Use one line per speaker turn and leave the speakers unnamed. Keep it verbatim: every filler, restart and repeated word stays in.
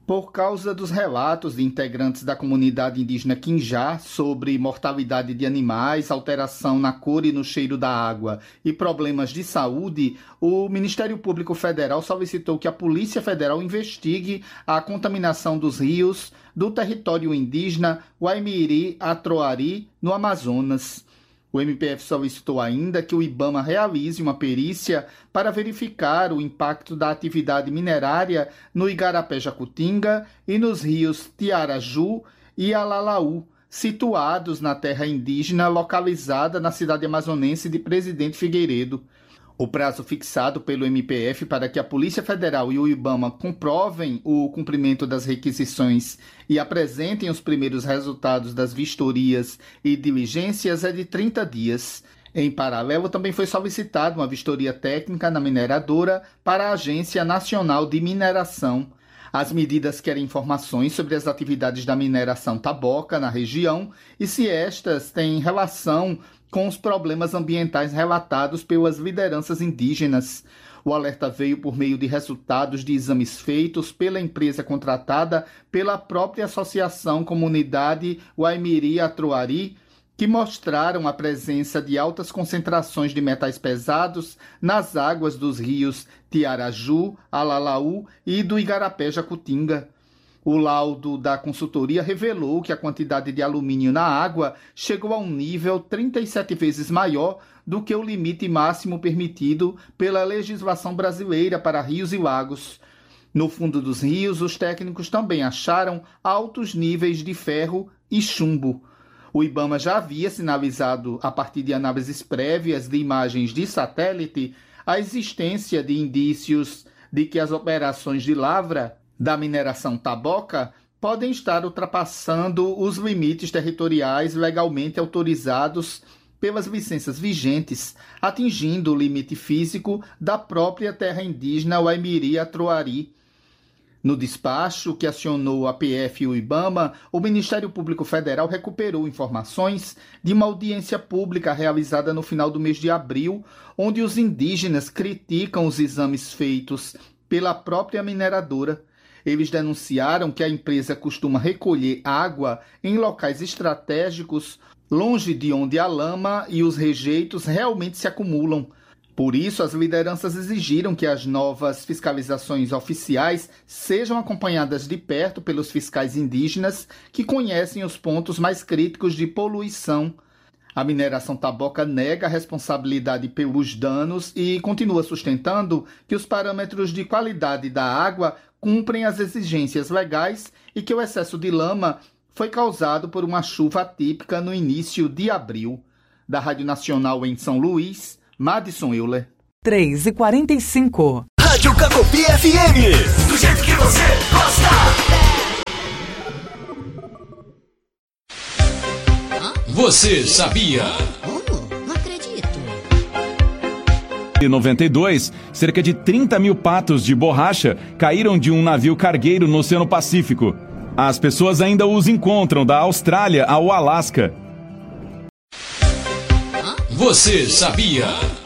Por causa dos relatos de integrantes da comunidade indígena Quinjá sobre mortalidade de animais, alteração na cor e no cheiro da água e problemas de saúde, o Ministério Público Federal solicitou que a Polícia Federal investigue a contaminação dos rios do território indígena Waimiri-Atroari, no Amazonas. O M P F solicitou ainda que o IBAMA realize uma perícia para verificar o impacto da atividade minerária no Igarapé-Jacutinga e nos rios Tiaraju e Alalaú, situados na terra indígena localizada na cidade amazonense de Presidente Figueiredo. O prazo fixado pelo M P F para que a Polícia Federal e o IBAMA comprovem o cumprimento das requisições e apresentem os primeiros resultados das vistorias e diligências é de trinta dias. Em paralelo, também foi solicitada uma vistoria técnica na mineradora para a Agência Nacional de Mineração. As medidas querem informações sobre as atividades da mineração taboca na região e se estas têm relação com os problemas ambientais relatados pelas lideranças indígenas. O alerta veio por meio de resultados de exames feitos pela empresa contratada pela própria Associação Comunidade Waimiri-Atroari, que mostraram a presença de altas concentrações de metais pesados nas águas dos rios Tiaraju, Alalaú e do Igarapé-Jacutinga. O laudo da consultoria revelou que a quantidade de alumínio na água chegou a um nível trinta e sete vezes maior do que o limite máximo permitido pela legislação brasileira para rios e lagos. No fundo dos rios, os técnicos também acharam altos níveis de ferro e chumbo. O IBAMA já havia sinalizado, a partir de análises prévias de imagens de satélite, a existência de indícios de que as operações de lavra da mineração taboca podem estar ultrapassando os limites territoriais legalmente autorizados pelas licenças vigentes, atingindo o limite físico da própria terra indígena Waimiri-Atroari. No despacho que acionou a P F e o IBAMA, o Ministério Público Federal recuperou informações de uma audiência pública realizada no final do mês de abril, onde os indígenas criticam os exames feitos pela própria mineradora. Eles denunciaram que a empresa costuma recolher água em locais estratégicos, longe de onde a lama e os rejeitos realmente se acumulam. Por isso, as lideranças exigiram que as novas fiscalizações oficiais sejam acompanhadas de perto pelos fiscais indígenas que conhecem os pontos mais críticos de poluição. A mineração taboca nega a responsabilidade pelos danos e continua sustentando que os parâmetros de qualidade da água cumprem as exigências legais e que o excesso de lama foi causado por uma chuva atípica no início de abril. Da Rádio Nacional em São Luís, Madison Euler.
três e quarenta e cinco.
Rádio Cacopi F M. Do jeito que você gosta.
Você sabia?
Oh, não acredito.
Em noventa e dois, cerca de trinta mil patos de borracha caíram de um navio cargueiro no Oceano Pacífico. As pessoas ainda os encontram da Austrália ao Alasca.
Você sabia?